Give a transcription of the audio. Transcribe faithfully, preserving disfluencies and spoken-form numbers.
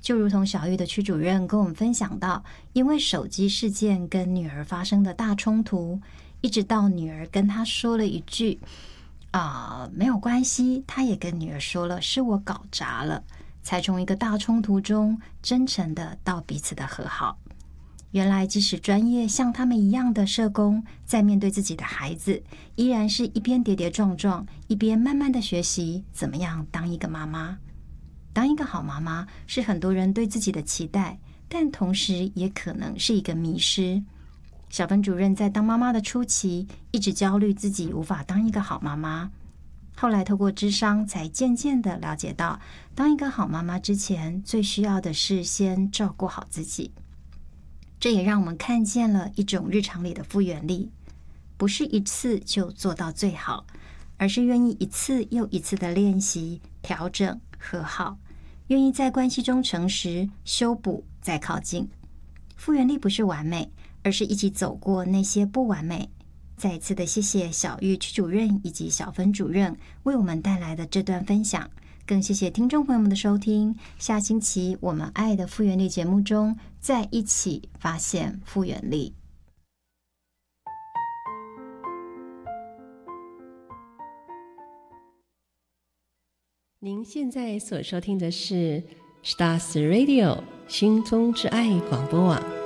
就如同小玉的区主任跟我们分享到，因为手机事件跟女儿发生的大冲突，一直到女儿跟他说了一句啊、呃，没有关系，他也跟女儿说了是我搞砸了，才从一个大冲突中真诚的到彼此的和好。原来即使专业像他们一样的社工，在面对自己的孩子，依然是一边跌跌撞撞，一边慢慢的学习怎么样当一个妈妈。当一个好妈妈是很多人对自己的期待，但同时也可能是一个迷失。小芬主任在当妈妈的初期，一直焦虑自己无法当一个好妈妈，后来透过諮商，才渐渐的了解到，当一个好妈妈之前，最需要的是先照顾好自己。这也让我们看见了一种日常里的复原力，不是一次就做到最好，而是愿意一次又一次的练习、调整、和好，愿意在关系中诚实、修补、再靠近。复原力不是完美，而是一起走过那些不完美。再一次的谢谢小玉区主任以及小芬主任为我们带来的这段分享，更谢谢听众朋友们的收听。下星期我们爱的复原力节目中，再一起发现复原力。 您现在所收听的是 Stars Radio 心中之爱广播网。